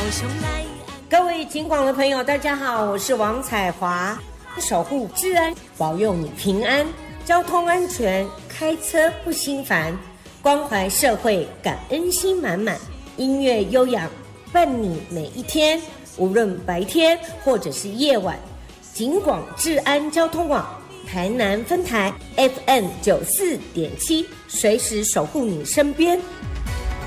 各位警广的朋友，大家好，我是王彩华，守护治安，保佑你平安，交通安全，开车不心烦，关怀社会，感恩心满满，音乐悠扬，伴你每一天，无论白天或者是夜晚。警广治安交通网，台南分台 FM 94.7，随时守护你身边。